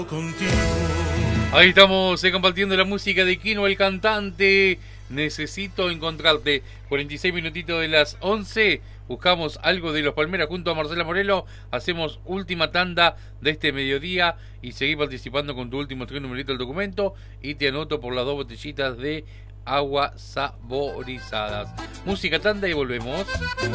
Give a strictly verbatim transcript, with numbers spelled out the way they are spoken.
Ahí estamos eh, compartiendo la música de Kino, el cantante. Necesito encontrarte. cuarenta y seis minutitos de las once. Buscamos algo de Los Palmeras junto a Marcela Morelo. Hacemos última tanda de este mediodía y seguí participando con tu último tres numeritos del documento. Y te anoto por las dos botellitas de agua saborizadas. Música tanda y volvemos.